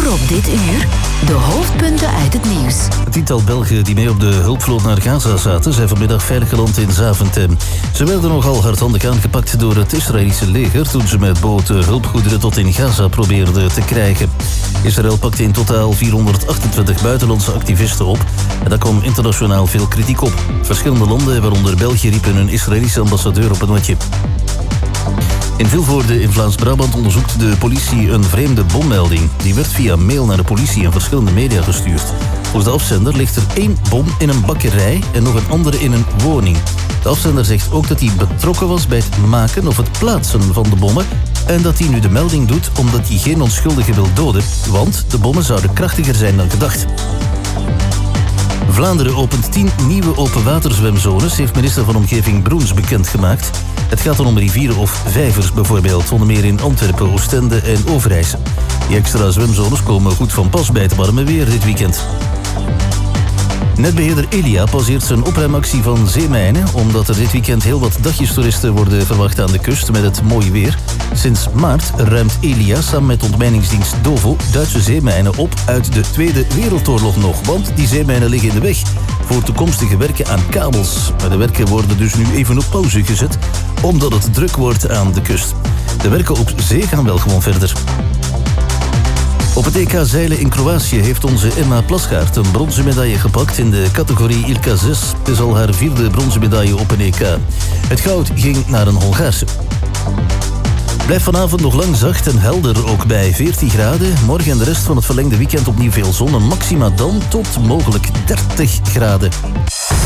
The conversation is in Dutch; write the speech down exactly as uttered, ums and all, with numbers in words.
Voor op dit uur de hoofdpunten uit het nieuws. Het tiental Belgen die mee op de hulpvloot naar Gaza zaten zijn vanmiddag veilig geland in Zaventem. Ze werden nogal hardhandig aangepakt door het Israëlische leger toen ze met boten hulpgoederen tot in Gaza probeerden te krijgen. Israël pakte in totaal vierhonderdachtentwintig buitenlandse activisten op en daar kwam internationaal veel kritiek op. Verschillende landen, waaronder België, riepen een Israëlische ambassadeur op het matje. In Vilvoorde in Vlaams-Brabant onderzoekt de politie een vreemde bommelding. Die werd via mail naar de politie en verschillende media gestuurd. Volgens de afzender ligt er één bom in een bakkerij en nog een andere in een woning. De afzender zegt ook dat hij betrokken was bij het maken of het plaatsen van de bommen en dat hij nu de melding doet omdat hij geen onschuldige wil doden, want de bommen zouden krachtiger zijn dan gedacht. Vlaanderen opent tien nieuwe openwaterzwemzones, heeft minister van Omgeving Broens bekendgemaakt. Het gaat dan om rivieren of vijvers bijvoorbeeld, onder meer in Antwerpen, Oostende en Overijse. Die extra zwemzones komen goed van pas bij het warme weer dit weekend. Netbeheerder Elia pauzeert zijn opruimactie van zeemijnen, omdat er dit weekend heel wat dagjestoeristen worden verwacht aan de kust met het mooie weer. Sinds maart ruimt Elia samen met ontmijningsdienst Dovo Duitse zeemijnen op uit de Tweede Wereldoorlog nog, want die zeemijnen liggen in de weg voor toekomstige werken aan kabels. Maar de werken worden dus nu even op pauze gezet, omdat het druk wordt aan de kust. De werken op zee gaan wel gewoon verder. Op het E K zeilen in Kroatië heeft onze Emma Plasgaard een bronzen medaille gepakt in de categorie I L K zes. Het is al haar vierde bronzen medaille op een E K. Het goud ging naar een Hongaarse. Blijft vanavond nog lang zacht en helder, ook bij veertien graden. Morgen en de rest van het verlengde weekend opnieuw veel zon en maxima dan tot mogelijk dertig graden.